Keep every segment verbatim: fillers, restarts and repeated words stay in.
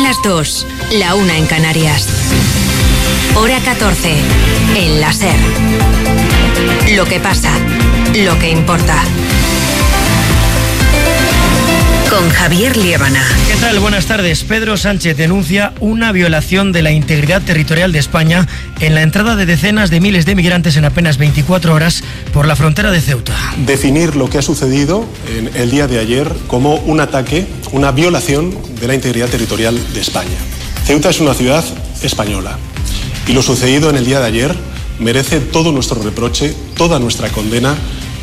las dos, la una en Canarias. Hora catorce, en la SER. Lo que pasa, lo que importa. Con Javier Liébana. ¿Qué tal? Buenas tardes. Pedro Sánchez denuncia una violación de la integridad territorial de España en la entrada de decenas de miles de migrantes en apenas veinticuatro horas por la frontera de Ceuta. Definir lo que ha sucedido en el día de ayer como un ataque, una violación de la integridad territorial de España. Ceuta es una ciudad española y lo sucedido en el día de ayer merece todo nuestro reproche, toda nuestra condena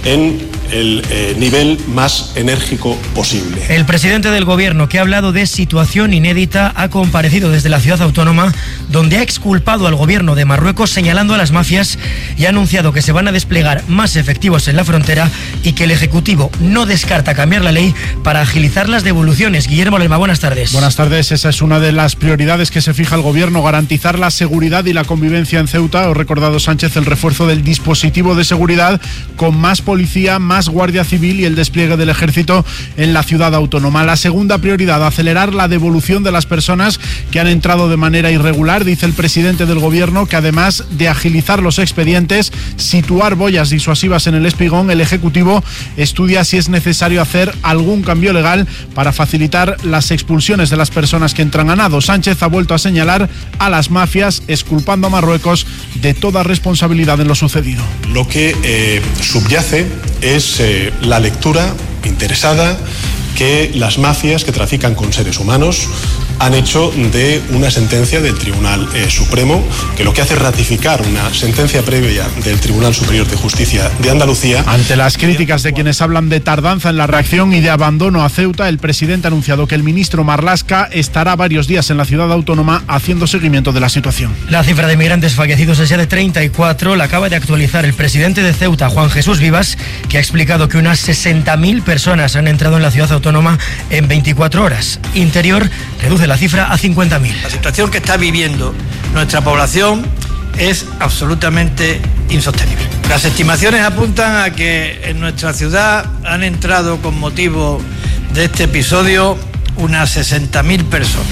en el eh, nivel más enérgico posible. El presidente del gobierno, que ha hablado de situación inédita, ha comparecido desde la ciudad autónoma, donde ha exculpado al gobierno de Marruecos señalando a las mafias y ha anunciado que se van a desplegar más efectivos en la frontera y que el Ejecutivo no descarta cambiar la ley para agilizar las devoluciones. Guillermo Lema, buenas tardes. Buenas tardes. Esa es una de las prioridades que se fija el gobierno, garantizar la seguridad y la convivencia en Ceuta. Ha recordado Sánchez el refuerzo del dispositivo de seguridad con más policía, más Guardia Civil y el despliegue del ejército en la ciudad autónoma. La segunda prioridad, acelerar la devolución de las personas que han entrado de manera irregular. Dice el presidente del gobierno que además de agilizar los expedientes, situar boyas disuasivas en el espigón, el Ejecutivo estudia si es necesario hacer algún cambio legal para facilitar las expulsiones de las personas que entran a nado. Sánchez ha vuelto a señalar a las mafias, exculpando a Marruecos de toda responsabilidad en lo sucedido. Lo que eh, subyace es eh, la lectura interesada que las mafias que trafican con seres humanos han hecho de una sentencia del Tribunal eh, Supremo, que lo que hace es ratificar una sentencia previa del Tribunal Superior de Justicia de Andalucía. Ante las críticas de quienes hablan de tardanza en la reacción y de abandono a Ceuta, el presidente ha anunciado que el ministro Marlaska estará varios días en la ciudad autónoma haciendo seguimiento de la situación. La cifra de migrantes fallecidos es ya de treinta y cuatro, la acaba de actualizar el presidente de Ceuta, Juan Jesús Vivas, que ha explicado que unas sesenta mil personas han entrado en la ciudad autónoma en veinticuatro horas. Interior reduce la cifra a cincuenta mil. La situación que está viviendo nuestra población es absolutamente insostenible. Las estimaciones apuntan a que en nuestra ciudad han entrado con motivo de este episodio unas sesenta mil personas.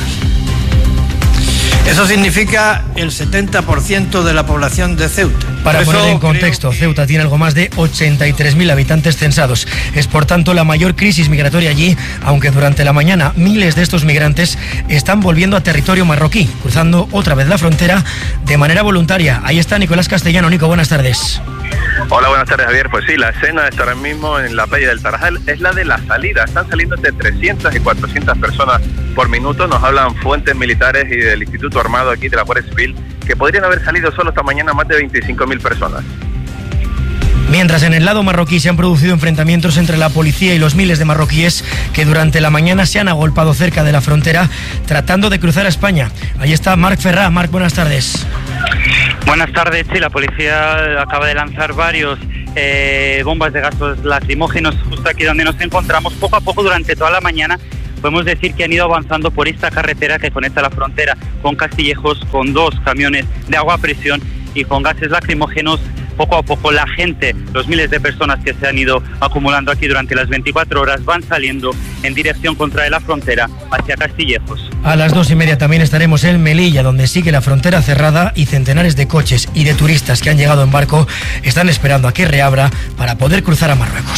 Eso significa el setenta por ciento de la población de Ceuta. Para poner en contexto, que... Ceuta tiene algo más de ochenta y tres mil habitantes censados. Es por tanto la mayor crisis migratoria allí, aunque durante la mañana miles de estos migrantes están volviendo a territorio marroquí, cruzando otra vez la frontera de manera voluntaria. Ahí está Nicolás Castellano. Nico, buenas tardes. Hola, buenas tardes, Javier. Pues sí, la escena está ahora mismo en la playa del Tarajal, es la de la salida. Están saliendo entre trescientas y cuatrocientas personas por minuto. Nos hablan fuentes militares y del Instituto Armado aquí de la Guardia Civil que podrían haber salido solo esta mañana más de veinticinco mil personas. Mientras en el lado marroquí se han producido enfrentamientos entre la policía y los miles de marroquíes que durante la mañana se han agolpado cerca de la frontera tratando de cruzar a España. Ahí está Marc Ferrá. Marc, buenas tardes. Buenas tardes. Sí, la policía acaba de lanzar varios eh, bombas de gases lacrimógenos justo aquí donde nos encontramos. Poco a poco durante toda la mañana podemos decir que han ido avanzando por esta carretera que conecta la frontera con Castillejos, con dos camiones de agua a presión y con gases lacrimógenos. Poco a poco la gente, los miles de personas que se han ido acumulando aquí durante las veinticuatro horas van saliendo en dirección contra la frontera hacia Castillejos. A las dos y media también estaremos en Melilla, donde sigue la frontera cerrada y centenares de coches y de turistas que han llegado en barco están esperando a que reabra para poder cruzar a Marruecos.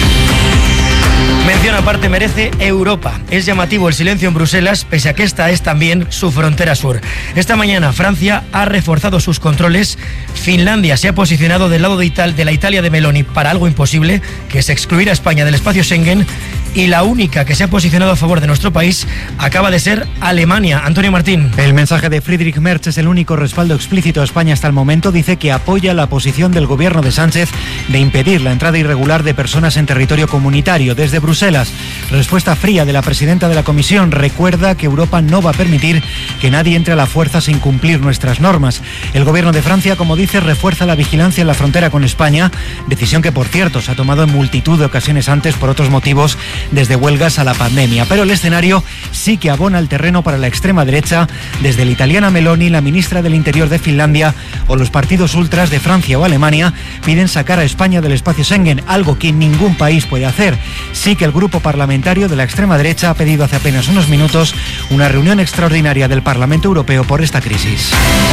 Mención aparte merece Europa. Es llamativo el silencio en Bruselas, pese a que esta es también su frontera sur. Esta mañana Francia ha reforzado sus controles. Finlandia se ha posicionado del lado de, Ital- de la Italia de Meloni para algo imposible, que es excluir a España del espacio Schengen. Y la única que se ha posicionado a favor de nuestro país acaba de ser Alemania. Antonio Martín. El mensaje de Friedrich Merz es el único respaldo explícito a España hasta el momento. Dice que apoya la posición del gobierno de Sánchez de impedir la entrada irregular de personas en territorio comunitario. Desde Bruselas, respuesta fría de la presidenta de la Comisión. Recuerda que Europa no va a permitir que nadie entre a la fuerza sin cumplir nuestras normas. El gobierno de Francia, como dice, refuerza la vigilancia en la frontera con España, decisión que, por cierto, se ha tomado en multitud de ocasiones antes por otros motivos desde huelgas a la pandemia. Pero el escenario sí que abona el terreno para la extrema derecha, desde la italiana Meloni, la ministra del Interior de Finlandia o los partidos ultras de Francia o Alemania piden sacar a España del espacio Schengen, algo que ningún país puede hacer. Sí que el grupo parlamentario de la extrema derecha ha pedido hace apenas unos minutos una reunión extraordinaria del Parlamento Europeo por esta crisis.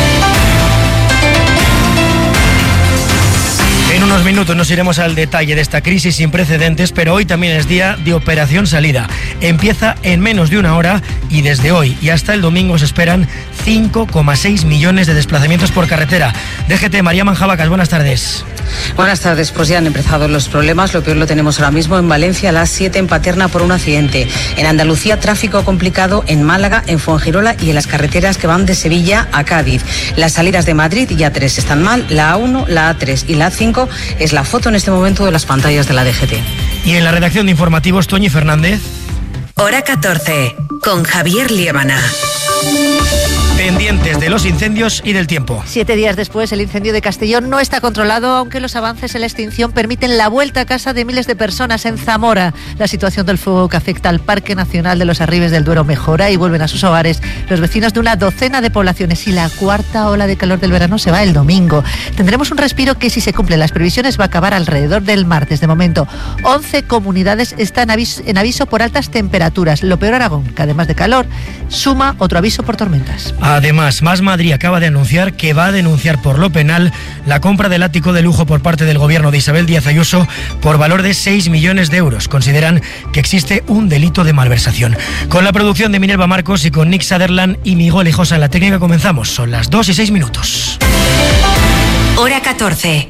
En unos minutos nos iremos al detalle de esta crisis sin precedentes, pero hoy también es día de Operación Salida. Empieza en menos de una hora y desde hoy y hasta el domingo se esperan cinco coma seis millones de desplazamientos por carretera. D G T, María Manjabacas, buenas tardes. Buenas tardes, pues ya han empezado los problemas. Lo peor lo tenemos ahora mismo en Valencia, a las siete en Paterna por un accidente. En Andalucía, tráfico complicado en Málaga, en Fuengirola y en las carreteras que van de Sevilla a Cádiz. Las salidas de Madrid y A tres están mal, la A uno, la A tres y la A cinco es la foto en este momento de las pantallas de la D G T. Y en la redacción de informativos, Toñi Fernández. Hora catorce, con Javier Liébana. Pendientes de los incendios y del tiempo. Siete días después, el incendio de Castellón no está controlado, aunque los avances en la extinción permiten la vuelta a casa de miles de personas en Zamora. La situación del fuego que afecta al Parque Nacional de los Arribes del Duero mejora y vuelven a sus hogares los vecinos de una docena de poblaciones. Y la cuarta ola de calor del verano se va el domingo. Tendremos un respiro que, si se cumplen las previsiones, va a acabar alrededor del martes. De momento, once comunidades están en aviso por altas temperaturas. Lo peor, Aragón, que además de calor, suma otro aviso por tormentas. Además, Más Madrid acaba de anunciar que va a denunciar por lo penal la compra del ático de lujo por parte del gobierno de Isabel Díaz Ayuso por valor de seis millones de euros. Consideran que existe un delito de malversación. Con la producción de Minerva Marcos y con Nick Sutherland y Miguel Hijosa en la técnica comenzamos. Son las dos y seis minutos. Hora catorce.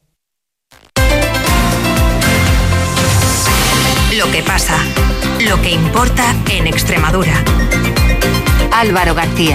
Lo que pasa, lo que importa en Extremadura. Álvaro García.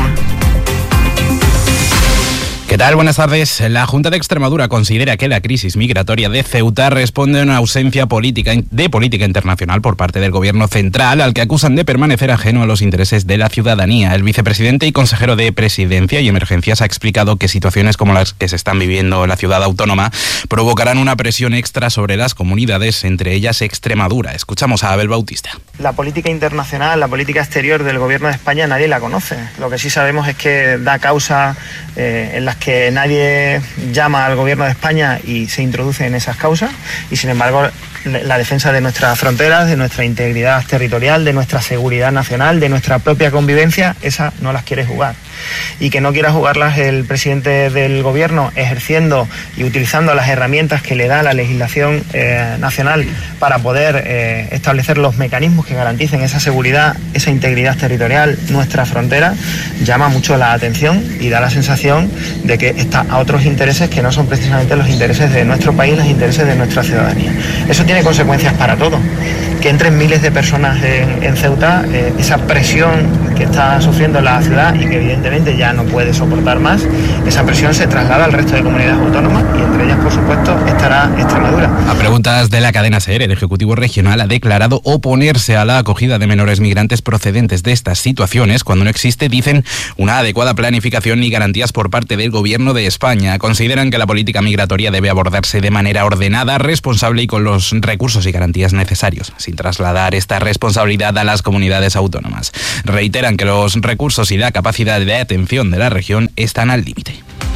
¿Qué tal? Buenas tardes. La Junta de Extremadura considera que la crisis migratoria de Ceuta responde a una ausencia política de política internacional por parte del gobierno central, al que acusan de permanecer ajeno a los intereses de la ciudadanía. El vicepresidente y consejero de Presidencia y Emergencias ha explicado que situaciones como las que se están viviendo en la ciudad autónoma provocarán una presión extra sobre las comunidades, entre ellas Extremadura. Escuchamos a Abel Bautista. La política internacional, la política exterior del gobierno de España nadie la conoce. Lo que sí sabemos es que da causa eh, en las que nadie llama al gobierno de España y se introduce en esas causas, y sin embargo la defensa de nuestras fronteras, de nuestra integridad territorial, de nuestra seguridad nacional, de nuestra propia convivencia, esa no las quiere jugar. Y que no quiera jugarlas el presidente del gobierno ejerciendo y utilizando las herramientas que le da la legislación eh, nacional para poder eh, establecer los mecanismos que garanticen esa seguridad, esa integridad territorial, nuestra frontera, llama mucho la atención y da la sensación de que está a otros intereses que no son precisamente los intereses de nuestro país, los intereses de nuestra ciudadanía. Eso tiene consecuencias para todo. Que entren miles de personas en, en Ceuta, eh, esa presión que está sufriendo la ciudad y que evidentemente ya no puede soportar más, esa presión se traslada al resto de comunidades autónomas y entre ellas, por supuesto, estará Extremadura. A preguntas de la cadena SER, el Ejecutivo Regional ha declarado oponerse a la acogida de menores migrantes procedentes de estas situaciones cuando no existe, dicen, una adecuada planificación ni garantías por parte del Gobierno de España. Consideran que la política migratoria debe abordarse de manera ordenada, responsable y con los recursos y garantías necesarios, sin trasladar esta responsabilidad a las comunidades autónomas. Reiteran que los recursos y la capacidad de atención de la región están al límite.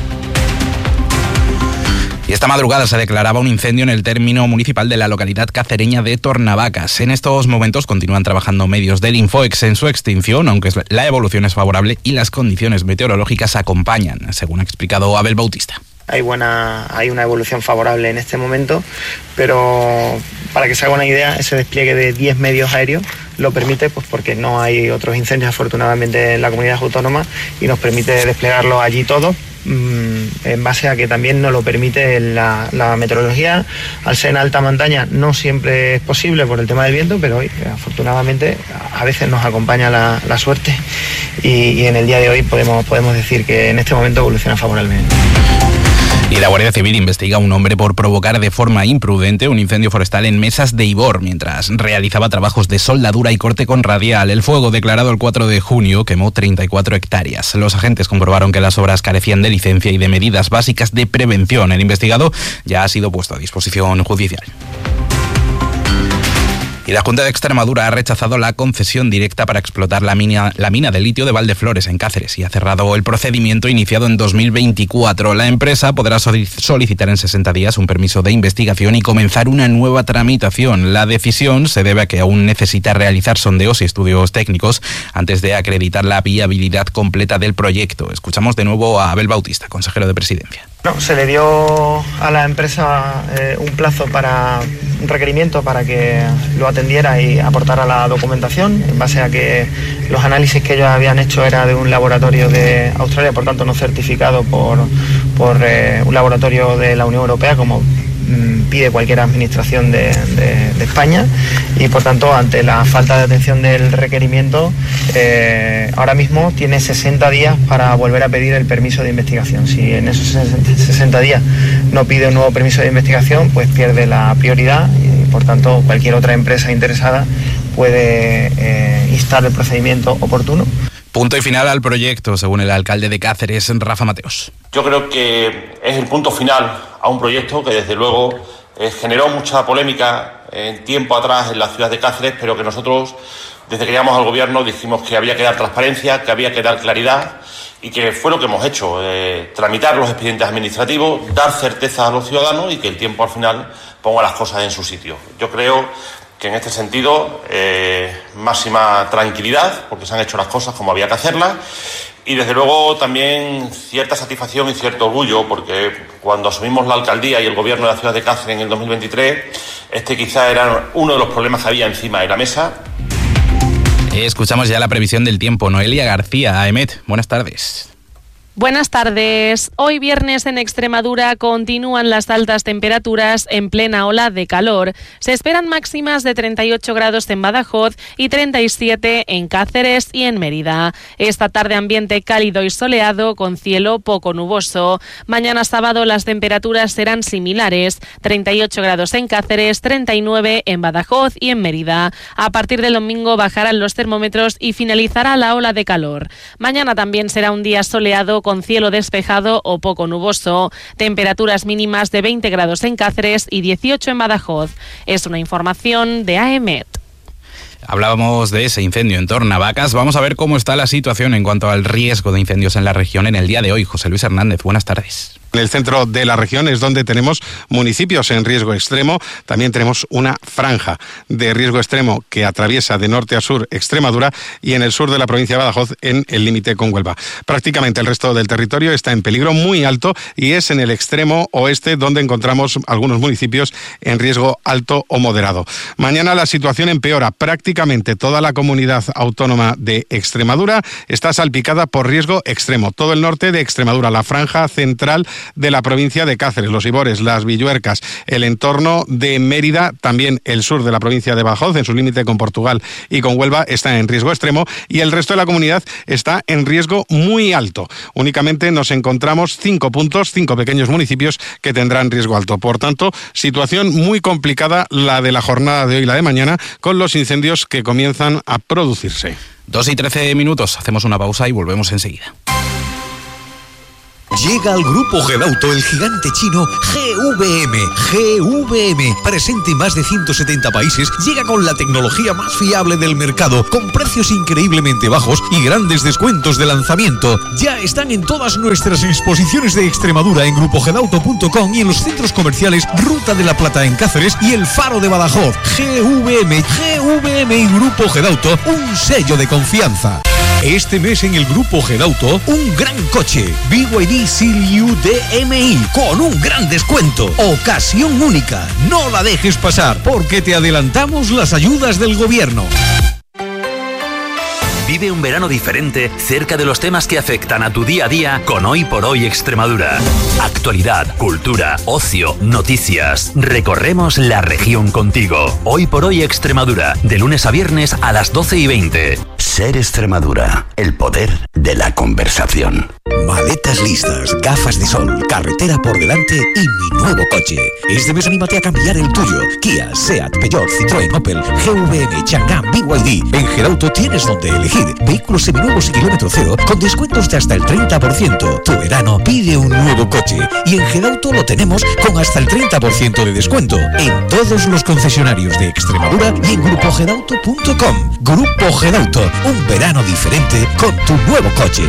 Y esta madrugada se declaraba un incendio en el término municipal de la localidad cacereña de Tornavacas. En estos momentos continúan trabajando medios del Infoex en su extinción, aunque la evolución es favorable y las condiciones meteorológicas acompañan, según ha explicado Abel Bautista. Hay, buena, hay una evolución favorable en este momento, pero para que se haga una idea, ese despliegue de diez medios aéreos lo permite pues porque no hay otros incendios afortunadamente en la comunidad autónoma y nos permite desplegarlo allí todo, mmm, en base a que también nos lo permite la, la meteorología. Al ser en alta montaña no siempre es posible por el tema del viento, pero hoy afortunadamente a veces nos acompaña la, la suerte y, y en el día de hoy podemos, podemos decir que en este momento evoluciona favorablemente. Y la Guardia Civil investiga a un hombre por provocar de forma imprudente un incendio forestal en Mesas de Ibor mientras realizaba trabajos de soldadura y corte con radial. El fuego, declarado el cuatro de junio, quemó treinta y cuatro hectáreas. Los agentes comprobaron que las obras carecían de licencia y de medidas básicas de prevención. El investigado ya ha sido puesto a disposición judicial. Y la Junta de Extremadura ha rechazado la concesión directa para explotar la mina, la mina de litio de Valdeflores, en Cáceres, y ha cerrado el procedimiento iniciado en dos mil veinticuatro. La empresa podrá solicitar en sesenta días un permiso de investigación y comenzar una nueva tramitación. La decisión se debe a que aún necesita realizar sondeos y estudios técnicos antes de acreditar la viabilidad completa del proyecto. Escuchamos de nuevo a Abel Bautista, consejero de Presidencia. No, se le dio a la empresa eh, un plazo para un requerimiento para que lo atendiera y aportara la documentación, en base a que los análisis que ellos habían hecho era de un laboratorio de Australia, por tanto no certificado por, por eh, un laboratorio de la Unión Europea, como mm, pide cualquier administración de, de, de España, y por tanto ante la falta de atención del requerimiento eh, ahora mismo tiene sesenta días para volver a pedir el permiso de investigación. Si en esos sesenta días no pide un nuevo permiso de investigación, pues pierde la prioridad y por tanto cualquier otra empresa interesada puede eh, instar el procedimiento oportuno. Punto y final al proyecto, según el alcalde de Cáceres, Rafa Mateos. Yo creo que es el punto final a un proyecto que desde luego eh, generó mucha polémica en tiempo atrás en la ciudad de Cáceres, pero que nosotros, desde que llegamos al gobierno, dijimos que había que dar transparencia, que había que dar claridad, y que fue lo que hemos hecho, eh, tramitar los expedientes administrativos, dar certeza a los ciudadanos y que el tiempo al final ponga las cosas en su sitio. Yo creo que en este sentido, eh, máxima tranquilidad, porque se han hecho las cosas como había que hacerlas, y desde luego también cierta satisfacción y cierto orgullo, porque cuando asumimos la alcaldía y el gobierno de la ciudad de Cáceres en el dos mil veintitrés, este quizá era uno de los problemas que había encima de la mesa. Escuchamos ya la previsión del tiempo. Noelia García, AEMET, buenas tardes. Buenas tardes. Hoy viernes en Extremadura continúan las altas temperaturas en plena ola de calor. Se esperan máximas de treinta y ocho grados en Badajoz y treinta y siete en Cáceres y en Mérida. Esta tarde ambiente cálido y soleado con cielo poco nuboso. Mañana sábado las temperaturas serán similares. treinta y ocho grados en Cáceres, treinta y nueve en Badajoz y en Mérida. A partir del domingo bajarán los termómetros y finalizará la ola de calor. Mañana también será un día soleado con cielo despejado o poco nuboso. Temperaturas mínimas de veinte grados en Cáceres y dieciocho en Badajoz. Es una información de AEMET. Hablábamos de ese incendio en Tornavacas. Vamos a ver cómo está la situación en cuanto al riesgo de incendios en la región en el día de hoy. José Luis Hernández, buenas tardes. En el centro de la región es donde tenemos municipios en riesgo extremo. También tenemos una franja de riesgo extremo que atraviesa de norte a sur Extremadura y en el sur de la provincia de Badajoz en el límite con Huelva. Prácticamente el resto del territorio está en peligro muy alto y es en el extremo oeste donde encontramos algunos municipios en riesgo alto o moderado. Mañana la situación empeora. Prácticamente toda la comunidad autónoma de Extremadura está salpicada por riesgo extremo. Todo el norte de Extremadura, la franja central de la provincia de Cáceres, los Ibores, las Villuercas, el entorno de Mérida, también el sur de la provincia de Badajoz, en su límite con Portugal y con Huelva, está en riesgo extremo y el resto de la comunidad está en riesgo muy alto. Únicamente nos encontramos cinco puntos, cinco pequeños municipios que tendrán riesgo alto. Por tanto, situación muy complicada la de la jornada de hoy y la de mañana, con los incendios que comienzan a producirse. Dos y trece minutos, hacemos una pausa y volvemos enseguida. Llega al grupo Gedauto el gigante chino G V M. G V M, presente en más de ciento setenta países, llega con la tecnología más fiable del mercado, con precios increíblemente bajos y grandes descuentos de lanzamiento. Ya están en todas nuestras exposiciones de Extremadura en grupo gedauto punto com y en los centros comerciales Ruta de la Plata en Cáceres y El Faro de Badajoz. G V M, G V M y Grupo Gedauto, un sello de confianza. Este mes en el Grupo Gedauto, un gran coche, B Y D Seal-U D M I, con un gran descuento. Ocasión única, no la dejes pasar, porque te adelantamos las ayudas del gobierno. Vive un verano diferente cerca de los temas que afectan a tu día a día con Hoy por Hoy Extremadura. Actualidad, cultura, ocio, noticias. Recorremos la región contigo. Hoy por Hoy Extremadura, de lunes a viernes a las doce y veinte. Ser Extremadura, el poder de la conversación. Maletas listas, gafas de sol, carretera por delante y mi nuevo coche. Este mes anímate a cambiar el tuyo. Kia, Seat, Peugeot, Citroën, Opel, G V M, Chang'an, B Y D. En Gerauto tienes donde elegir. Vehículos seminuevos y kilómetro cero con descuentos de hasta el treinta por ciento. Tu verano pide un nuevo coche. Y en Gerauto lo tenemos con hasta el treinta por ciento de descuento en todos los concesionarios de Extremadura y en grupo gerauto punto com. Grupo Gerauto, un verano diferente con tu nuevo coche.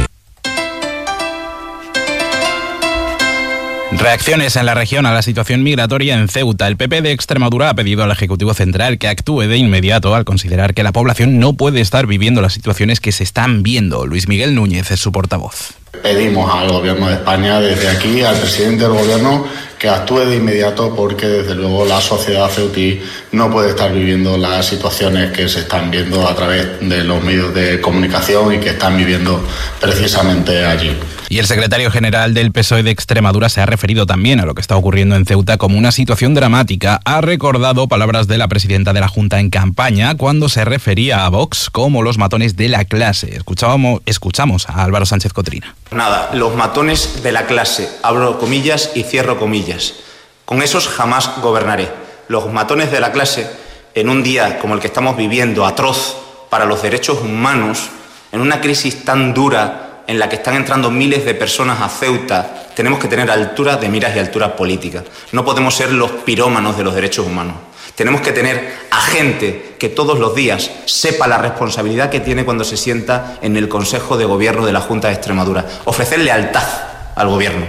Reacciones en la región a la situación migratoria en Ceuta. El P P de Extremadura ha pedido al Ejecutivo Central que actúe de inmediato al considerar que la población no puede estar viviendo las situaciones que se están viendo. Luis Miguel Núñez es su portavoz. Pedimos al Gobierno de España desde aquí, al presidente del Gobierno, que actúe de inmediato porque desde luego la sociedad ceutí no puede estar viviendo las situaciones que se están viendo a través de los medios de comunicación y que están viviendo precisamente allí. Y el secretario general del P S O E de Extremadura se ha referido también a lo que está ocurriendo en Ceuta como una situación dramática. Ha recordado palabras de la presidenta de la Junta en campaña cuando se refería a Vox como los matones de la clase. Escuchábamos, escuchamos a Álvaro Sánchez Cotrina. Nada, los matones de la clase, abro comillas y cierro comillas. Con esos jamás gobernaré. Los matones de la clase, en un día como el que estamos viviendo, atroz para los derechos humanos, en una crisis tan dura en la que están entrando miles de personas a Ceuta, tenemos que tener altura de miras y altura política. No podemos ser los pirómanos de los derechos humanos. Tenemos que tener a gente que todos los días sepa la responsabilidad que tiene cuando se sienta en el Consejo de Gobierno de la Junta de Extremadura. Ofrecer lealtad al Gobierno.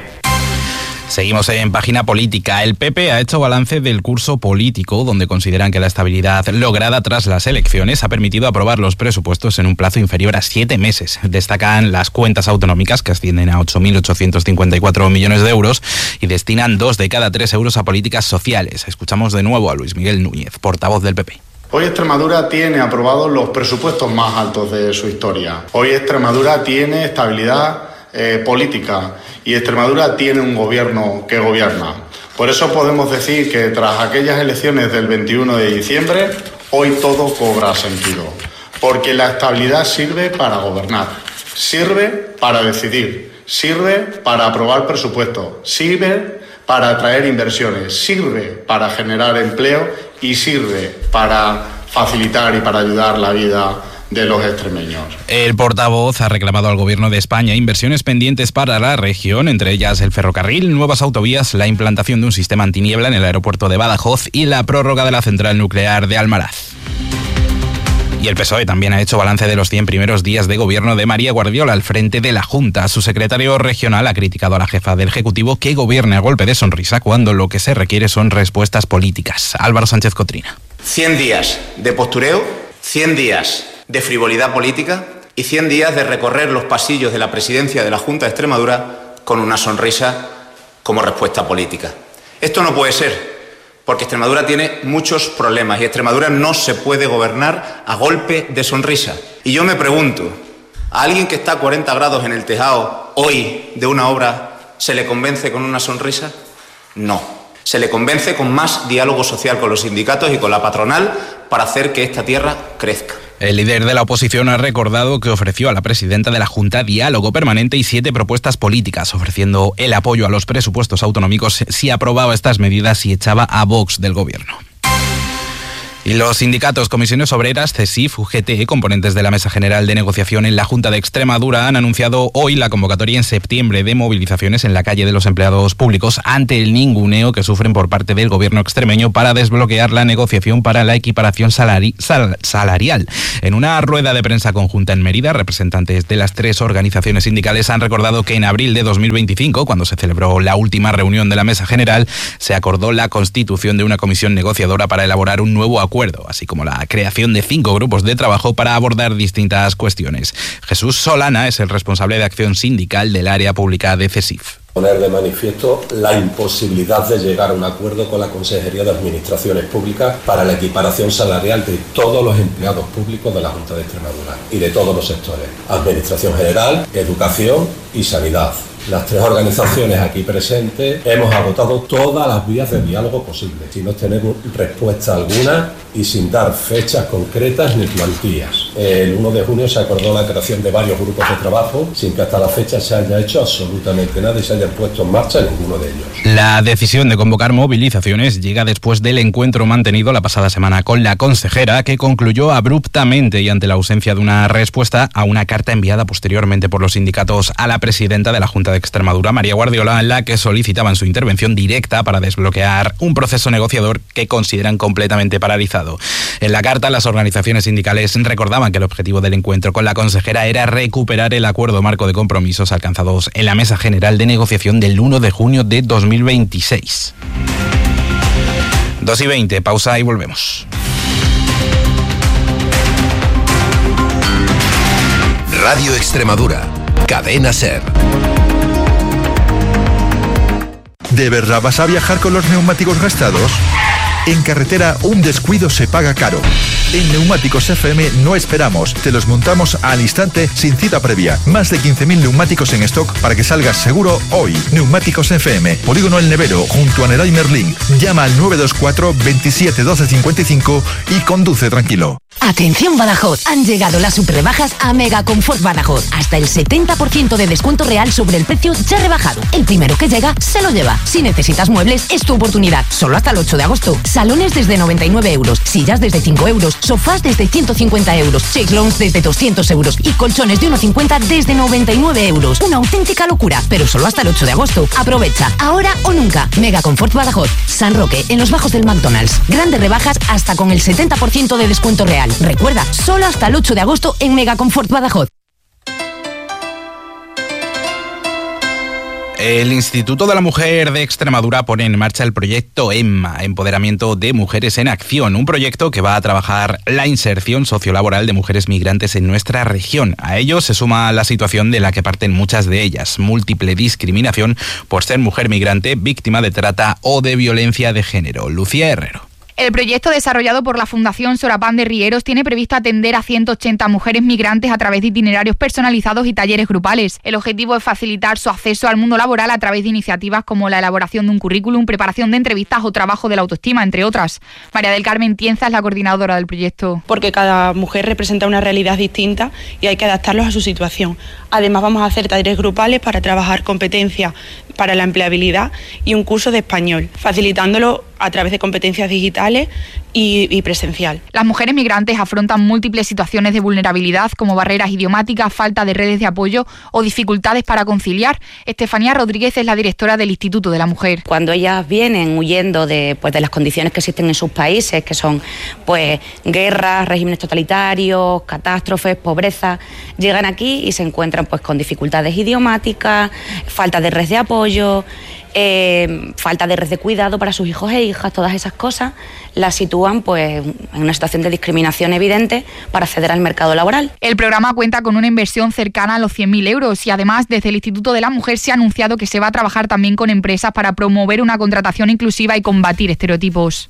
Seguimos en página política. El P P ha hecho balance del curso político, donde consideran que la estabilidad lograda tras las elecciones ha permitido aprobar los presupuestos en un plazo inferior a siete meses. Destacan las cuentas autonómicas, que ascienden a ocho mil ochocientos cincuenta y cuatro millones de euros y destinan dos de cada tres euros a políticas sociales. Escuchamos de nuevo a Luis Miguel Núñez, portavoz del P P. Hoy Extremadura tiene aprobados los presupuestos más altos de su historia. Hoy Extremadura tiene estabilidad eh, política y Extremadura tiene un gobierno que gobierna. Por eso podemos decir que tras aquellas elecciones del veintiuno de diciembre, hoy todo cobra sentido. Porque la estabilidad sirve para gobernar, sirve para decidir, sirve para aprobar presupuestos, sirve para atraer inversiones, sirve para generar empleo y sirve para facilitar y para ayudar la vida de los extremeños. El portavoz ha reclamado al Gobierno de España inversiones pendientes para la región, entre ellas el ferrocarril, nuevas autovías, la implantación de un sistema antiniebla en el aeropuerto de Badajoz y la prórroga de la central nuclear de Almaraz. Y el P S O E también ha hecho balance de los cien primeros días de gobierno de María Guardiola al frente de la Junta. Su secretario regional ha criticado a la jefa del Ejecutivo que gobierne a golpe de sonrisa cuando lo que se requiere son respuestas políticas. Álvaro Sánchez Cotrina. cien días de postureo, cien días de frivolidad política y cien días de recorrer los pasillos de la presidencia de la Junta de Extremadura con una sonrisa como respuesta política. Esto no puede ser, porque Extremadura tiene muchos problemas y Extremadura no se puede gobernar a golpe de sonrisa. Y yo me pregunto, ¿a alguien que está a cuarenta grados en el tejado hoy de una obra se le convence con una sonrisa? No. Se le convence con más diálogo social con los sindicatos y con la patronal para hacer que esta tierra crezca. El líder de la oposición ha recordado que ofreció a la presidenta de la Junta diálogo permanente y siete propuestas políticas, ofreciendo el apoyo a los presupuestos autonómicos si aprobaba estas medidas y echaba a Vox del gobierno. Y los sindicatos, comisiones obreras, CESIF, U G T, componentes de la Mesa General de Negociación en la Junta de Extremadura, han anunciado hoy la convocatoria en septiembre de movilizaciones en la calle de los empleados públicos ante el ninguneo que sufren por parte del gobierno extremeño para desbloquear la negociación para la equiparación salari- sal- salarial. En una rueda de prensa conjunta en Mérida, representantes de las tres organizaciones sindicales han recordado que en abril de dos mil veinticinco, cuando se celebró la última reunión de la Mesa General, se acordó la constitución de una comisión negociadora para elaborar un nuevo acuerdo. Acuerdo, así como la creación de cinco grupos de trabajo para abordar distintas cuestiones. Jesús Solana es el responsable de acción sindical del área pública de CESIF. Poner de manifiesto la imposibilidad de llegar a un acuerdo con la Consejería de Administraciones Públicas para la equiparación salarial de todos los empleados públicos de la Junta de Extremadura y de todos los sectores: Administración General, Educación y Sanidad. Las tres organizaciones aquí presentes hemos agotado todas las vías de diálogo posibles, sin obtener respuesta alguna y sin dar fechas concretas ni plantillas. El uno de junio se acordó la creación de varios grupos de trabajo sin que hasta la fecha se haya hecho absolutamente nada y se haya puesto en marcha ninguno de ellos. La decisión de convocar movilizaciones llega después del encuentro mantenido la pasada semana con la consejera, que concluyó abruptamente y ante la ausencia de una respuesta a una carta enviada posteriormente por los sindicatos a la presidenta de la Junta de Extremadura, María Guardiola, en la que solicitaban su intervención directa para desbloquear un proceso negociador que consideran completamente paralizado. En la carta, las organizaciones sindicales recordaban que el objetivo del encuentro con la consejera era recuperar el acuerdo marco de compromisos alcanzados en la Mesa General de Negociación del uno de junio de dos mil veintiséis. dos y veinte, pausa y volvemos. Radio Extremadura, Cadena SER. ¿De verdad vas a viajar con los neumáticos gastados? En carretera, un descuido se paga caro. En Neumáticos F M no esperamos, te los montamos al instante sin cita previa. Más de quince mil neumáticos en stock para que salgas seguro hoy. Neumáticos F M, Polígono El Nevero, junto a Leroy Merlin. Llama al nueve dos cuatro, veintisiete, doce cincuenta y cinco y conduce tranquilo. Atención Badajoz, han llegado las superrebajas a Mega Confort Badajoz. Hasta el setenta por ciento de descuento real sobre el precio ya rebajado. El primero que llega se lo lleva. Si necesitas muebles, es tu oportunidad. Solo hasta el ocho de agosto. Salones desde noventa y nueve euros, sillas desde cinco euros, sofás desde ciento cincuenta euros, chaiselongs desde doscientos euros y colchones de uno cincuenta desde noventa y nueve euros. Una auténtica locura, pero solo hasta el ocho de agosto. Aprovecha, ahora o nunca. Mega Confort Badajoz, San Roque, en los bajos del McDonald's. Grandes rebajas hasta con el setenta por ciento de descuento real. Recuerda, solo hasta el ocho de agosto en Mega Confort Badajoz. El Instituto de la Mujer de Extremadura pone en marcha el proyecto EMMA, Empoderamiento de Mujeres en Acción, un proyecto que va a trabajar la inserción sociolaboral de mujeres migrantes en nuestra región. A ello se suma la situación de la que parten muchas de ellas, múltiple discriminación por ser mujer migrante, víctima de trata o de violencia de género. Lucía Herrero. El proyecto desarrollado por la Fundación Sorapán de Rieros tiene previsto atender a ciento ochenta mujeres migrantes a través de itinerarios personalizados y talleres grupales. El objetivo es facilitar su acceso al mundo laboral a través de iniciativas como la elaboración de un currículum, preparación de entrevistas o trabajo de la autoestima, entre otras. María del Carmen Tienza es la coordinadora del proyecto. Porque cada mujer representa una realidad distinta y hay que adaptarlos a su situación. Además vamos a hacer talleres grupales para trabajar competencias para la empleabilidad y un curso de español, facilitándolo a través de competencias digitales y, y presencial. Las mujeres migrantes afrontan múltiples situaciones de vulnerabilidad como barreras idiomáticas, falta de redes de apoyo o dificultades para conciliar. Estefanía Rodríguez es la directora del Instituto de la Mujer. Cuando ellas vienen huyendo de, pues, de las condiciones que existen en sus países, que son pues guerras, regímenes totalitarios, catástrofes, pobreza, llegan aquí y se encuentran pues con dificultades idiomáticas, falta de red de apoyo, Eh, falta de red de cuidado para sus hijos e hijas. Todas esas cosas las sitúan pues en una situación de discriminación evidente para acceder al mercado laboral. El programa cuenta con una inversión cercana a los cien mil euros y además desde el Instituto de la Mujer se ha anunciado que se va a trabajar también con empresas para promover una contratación inclusiva y combatir estereotipos.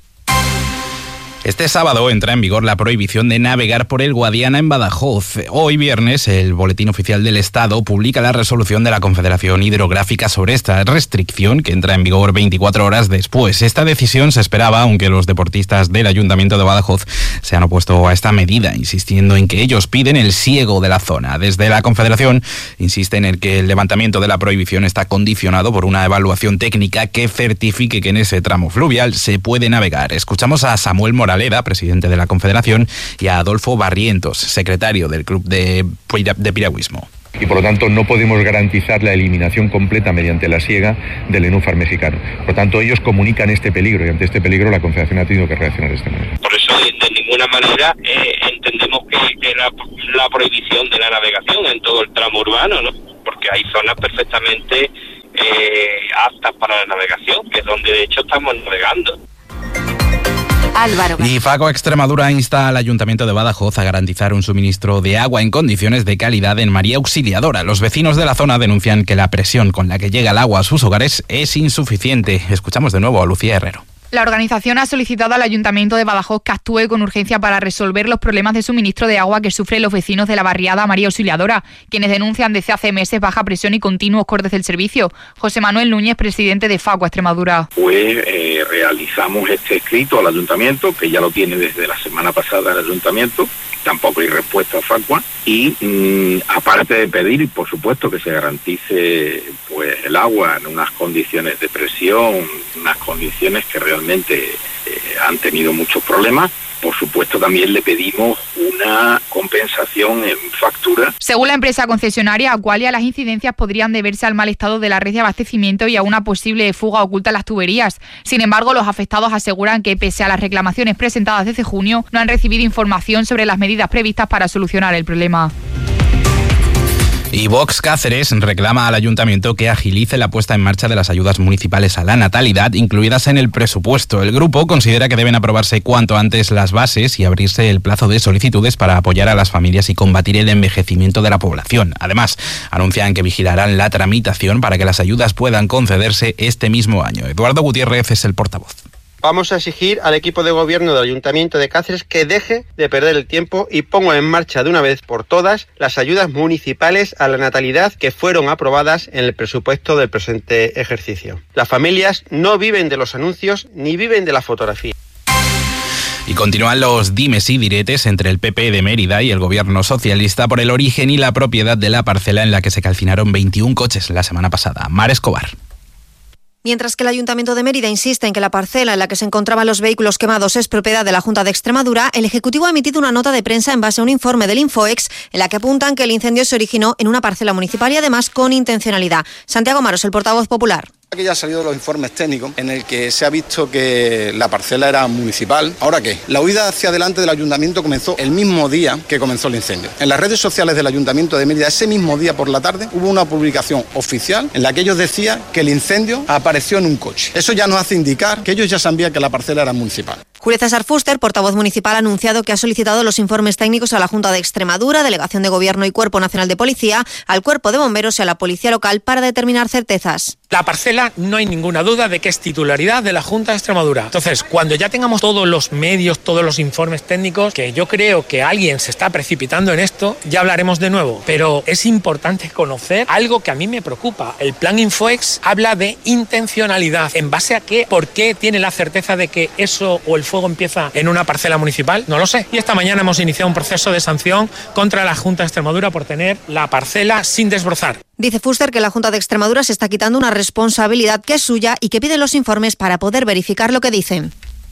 Este sábado entra en vigor la prohibición de navegar por el Guadiana en Badajoz. Hoy viernes, el Boletín Oficial del Estado publica la resolución de la Confederación Hidrográfica sobre esta restricción, que entra en vigor veinticuatro horas después. Esta decisión se esperaba, aunque los deportistas del Ayuntamiento de Badajoz se han opuesto a esta medida, insistiendo en que ellos piden el siego de la zona. Desde la Confederación insisten en que el levantamiento de la prohibición está condicionado por una evaluación técnica que certifique que en ese tramo fluvial se puede navegar. Escuchamos a Samuel Morales, presidente de la Confederación, y a Adolfo Barrientos, secretario del Club de, de Piragüismo. Y por lo tanto no podemos garantizar la eliminación completa mediante la siega del nenúfar mexicano. Por lo tanto ellos comunican este peligro y ante este peligro la Confederación ha tenido que reaccionar de esta manera. Por eso de, de ninguna manera eh, entendemos que, que la, la prohibición de la navegación en todo el tramo urbano, ¿no? Porque hay zonas perfectamente eh, aptas para la navegación, que es donde de hecho estamos navegando. Álvaro. Y Faco Extremadura insta al Ayuntamiento de Badajoz a garantizar un suministro de agua en condiciones de calidad en María Auxiliadora. Los vecinos de la zona denuncian que la presión con la que llega el agua a sus hogares es insuficiente. Escuchamos de nuevo a Lucía Herrero. La organización ha solicitado al Ayuntamiento de Badajoz que actúe con urgencia para resolver los problemas de suministro de agua que sufren los vecinos de la barriada María Auxiliadora, quienes denuncian desde hace meses baja presión y continuos cortes del servicio. José Manuel Núñez, presidente de Facua Extremadura. Pues eh, realizamos este escrito al Ayuntamiento, que ya lo tiene desde la semana pasada el Ayuntamiento. Tampoco hay respuesta a Facua y mmm, aparte de pedir, por supuesto, que se garantice pues el agua en unas condiciones de presión, unas condiciones que realmente eh, han tenido muchos problemas. Por supuesto, también le pedimos una compensación en factura. Según la empresa concesionaria Aqualia, las incidencias podrían deberse al mal estado de la red de abastecimiento y a una posible fuga oculta en las tuberías. Sin embargo, los afectados aseguran que, pese a las reclamaciones presentadas desde junio, no han recibido información sobre las medidas previstas para solucionar el problema. Y Vox Cáceres reclama al Ayuntamiento que agilice la puesta en marcha de las ayudas municipales a la natalidad incluidas en el presupuesto. El grupo considera que deben aprobarse cuanto antes las bases y abrirse el plazo de solicitudes para apoyar a las familias y combatir el envejecimiento de la población. Además, anuncian que vigilarán la tramitación para que las ayudas puedan concederse este mismo año. Eduardo Gutiérrez es el portavoz. Vamos a exigir al equipo de gobierno del Ayuntamiento de Cáceres que deje de perder el tiempo y ponga en marcha de una vez por todas las ayudas municipales a la natalidad que fueron aprobadas en el presupuesto del presente ejercicio. Las familias no viven de los anuncios ni viven de la fotografía. Y continúan los dimes y diretes entre el P P de Mérida y el gobierno socialista por el origen y la propiedad de la parcela en la que se calcinaron veintiún coches la semana pasada. Mar Escobar. Mientras que el Ayuntamiento de Mérida insiste en que la parcela en la que se encontraban los vehículos quemados es propiedad de la Junta de Extremadura, el Ejecutivo ha emitido una nota de prensa en base a un informe del Infoex en la que apuntan que el incendio se originó en una parcela municipal y además con intencionalidad. Santiago Maros, el portavoz popular. Aquí ya han salido los informes técnicos en el que se ha visto que la parcela era municipal. ¿Ahora qué? La huida hacia adelante del ayuntamiento comenzó el mismo día que comenzó el incendio. En las redes sociales del Ayuntamiento de Mérida, ese mismo día por la tarde, hubo una publicación oficial en la que ellos decían que el incendio apareció en un coche. Eso ya nos hace indicar que ellos ya sabían que la parcela era municipal. Julio César Fuster, portavoz municipal, ha anunciado que ha solicitado los informes técnicos a la Junta de Extremadura, Delegación de Gobierno y Cuerpo Nacional de Policía, al Cuerpo de Bomberos y a la Policía Local para determinar certezas. La parcela no hay ninguna duda de que es titularidad de la Junta de Extremadura. Entonces, cuando ya tengamos todos los medios, todos los informes técnicos, que yo creo que alguien se está precipitando en esto, ya hablaremos de nuevo. Pero es importante conocer algo que a mí me preocupa. El plan Infoex habla de intencionalidad. ¿En base a qué? ¿Por qué tiene la certeza de que eso o el fuego empieza en una parcela municipal? No lo sé. Y esta mañana hemos iniciado un proceso de sanción contra la Junta de Extremadura por tener la parcela sin desbrozar. Dice Fuster que la Junta de Extremadura se está quitando una responsabilidad que es suya y que pide los informes para poder verificar lo que dicen.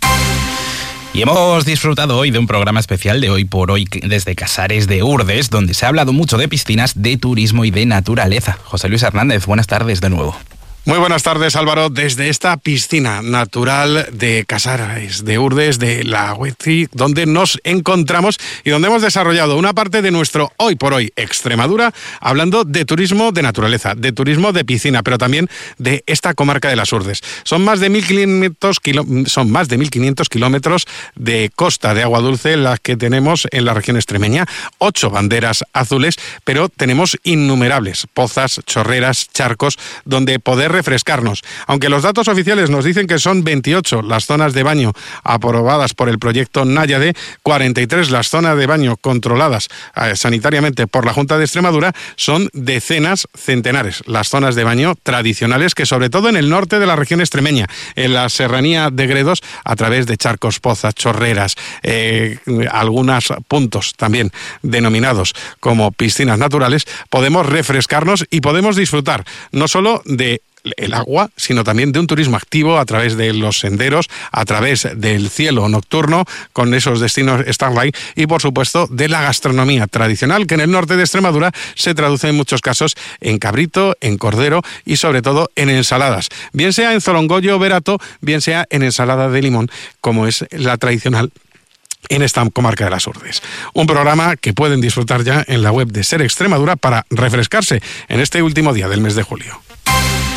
Y hemos disfrutado hoy de un programa especial de Hoy por Hoy desde Casares de Urdes, donde se ha hablado mucho de piscinas, de turismo y de naturaleza. José Luis Hernández, buenas tardes de nuevo. Muy buenas tardes, Álvaro. Desde esta piscina natural de Casares de Urdes, de la Huetri, donde nos encontramos y donde hemos desarrollado una parte de nuestro Hoy por Hoy Extremadura, hablando de turismo de naturaleza, de turismo de piscina, pero también de esta comarca de las Urdes. Son más de mil quinientos kilo, son más de mil quinientos kilómetros de costa de agua dulce las que tenemos en la región extremeña, ocho banderas azules, pero tenemos innumerables pozas, chorreras, charcos, donde poder refrescarnos. Aunque los datos oficiales nos dicen que son veintiocho las zonas de baño aprobadas por el proyecto Náyade, cuarenta y tres las zonas de baño controladas eh, sanitariamente por la Junta de Extremadura, son decenas, centenares las zonas de baño tradicionales que sobre todo en el norte de la región extremeña, en la serranía de Gredos, a través de charcos, pozas, chorreras, eh, algunos puntos también denominados como piscinas naturales, podemos refrescarnos y podemos disfrutar no solo de el agua, sino también de un turismo activo a través de los senderos, a través del cielo nocturno con esos destinos Starlight y por supuesto de la gastronomía tradicional que en el norte de Extremadura se traduce en muchos casos en cabrito, en cordero y sobre todo en ensaladas, bien sea en zorongoyo o verato, bien sea en ensalada de limón, como es la tradicional en esta comarca de las Urdes. Un programa que pueden disfrutar ya en la web de Ser Extremadura para refrescarse en este último día del mes de julio.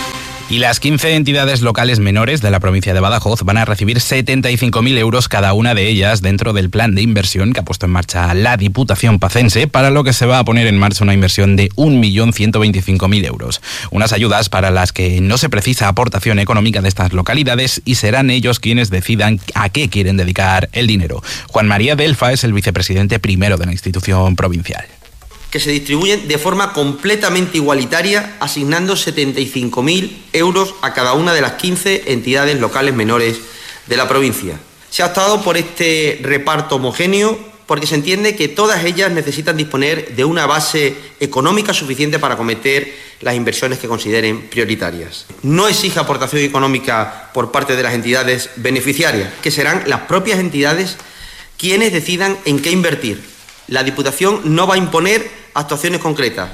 Y las quince entidades locales menores de la provincia de Badajoz van a recibir setenta y cinco mil euros cada una de ellas dentro del plan de inversión que ha puesto en marcha la Diputación pacense, para lo que se va a poner en marcha una inversión de un millón ciento veinticinco mil euros. Unas ayudas para las que no se precisa aportación económica de estas localidades y serán ellos quienes decidan a qué quieren dedicar el dinero. Juan María Delfa es el vicepresidente primero de la institución provincial. Que se distribuyen de forma completamente igualitaria, asignando setenta y cinco mil euros a cada una de las quince entidades locales menores de la provincia. Se ha optado por este reparto homogéneo porque se entiende que todas ellas necesitan disponer de una base económica suficiente para acometer las inversiones que consideren prioritarias. No exige aportación económica por parte de las entidades beneficiarias, que serán las propias entidades quienes decidan en qué invertir. La Diputación no va a imponer actuaciones concretas.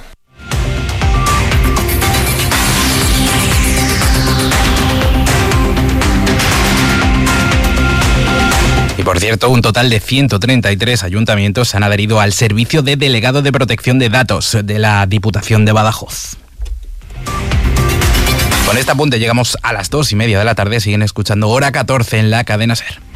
Y por cierto, un total de ciento treinta y tres ayuntamientos han adherido al Servicio de Delegado de Protección de Datos de la Diputación de Badajoz. Con este apunte llegamos a las dos y media de la tarde. Siguen escuchando Hora catorce en la cadena SER.